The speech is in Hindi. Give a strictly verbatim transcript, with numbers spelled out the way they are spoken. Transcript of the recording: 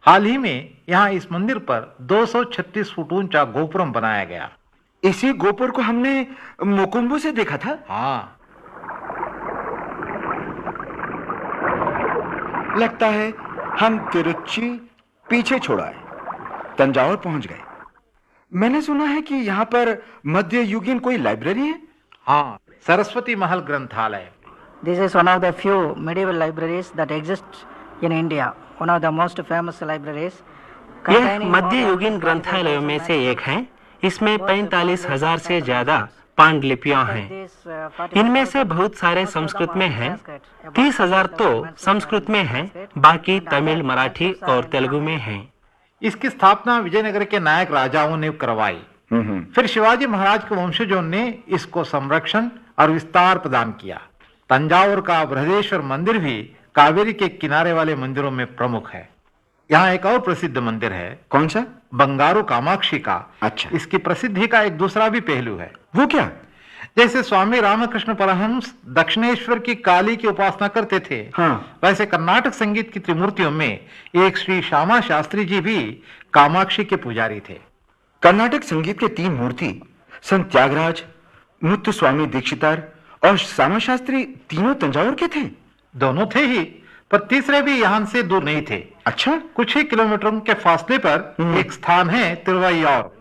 हाल ही में यहाँ इस मंदिर पर दो सौ छत्तीस फुट ऊंचा गोपुरम बनाया गया। इसी गोपुर को हमने मोकुम्बू से देखा था। हाँ, लगता है हम तिरुच्ची पीछे छोड़ाए तंजावुर पहुंच गए। मैंने सुना है कि यहाँ पर मध्ययुगीन कोई लाइब्रेरी है। हाँ, सरस्वती महल ग्रंथालय। This is one of the few medieval libraries that exist in India. One of the most famous libraries. यह मध्ययुगीन ग्रंथालयों में से एक है। इसमें पैंतालीस हजार से ज्यादा पांडुलिपियां हैं। इनमें से बहुत सारे संस्कृत में हैं। तीस हजार तो संस्कृत में हैं, बाकी तमिल, मराठी और तेलुगु में हैं। इसकी स्थापना विजयनगर के नायक राजाओं ने करवाई। फिर शिवाजी महाराज के वंशजों ने इसको संरक्षण और विस्तार प्रदान किया। तंजावुर का बृहदेश्वर मंदिर भी कावेरी के किनारे वाले मंदिरों में प्रमुख है। यहाँ एक और प्रसिद्ध मंदिर है। कौन सा? बंगारू कामाक्षी का। अच्छा। इसकी प्रसिद्धि का एक दूसरा भी पहलू है। वो क्या? जैसे स्वामी रामकृष्ण परमहंस दक्षिणेश्वर की काली की उपासना करते थे, हाँ। वैसे कर्नाटक संगीत की त्रिमूर्तियों में एक श्री श्यामा शास्त्री जी भी कामाक्षी के पुजारी थे। कर्नाटक संगीत के तीन मूर्ति संत त्यागराज, मुत्तुस्वामी दीक्षितार और श्यामा शास्त्री तीनों तंजावुर के थे। दोनों थे ही, पर तीसरे भी यहाँ से दूर नहीं थे। अच्छा। कुछ ही किलोमीटरों के फासले पर एक स्थान है तिरुवैयार।